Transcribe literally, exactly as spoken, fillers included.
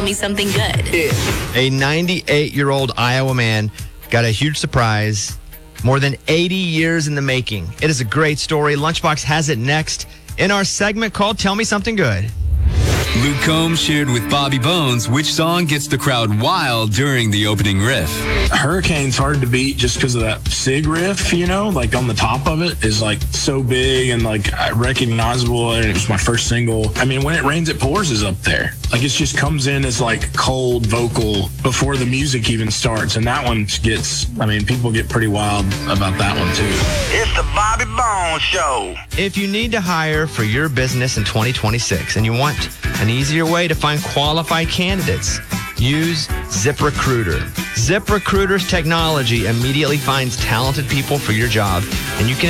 me something good. A ninety-eight-year-old Iowa man got a huge surprise, more than eighty years in the making. It is a great story. Lunchbox has it next in our segment called Tell Me Something Good. Luke Combs shared with Bobby Bones which song gets the crowd wild during the opening riff. Hurricane's hard to beat just because of that SIG riff, you know, like on the top of it is like so big and like recognizable, and it was my first single. I mean, When It Rains It Pours is up there. Like it just comes in as like cold vocal before the music even starts, and that one gets, I mean, people get pretty wild about that one too. It's the Bobby Bones Show. If you need to hire for your business in twenty twenty-six and you want an easier way to find qualified candidates, use ZipRecruiter. ZipRecruiter's technology immediately finds talented people for your job, and you can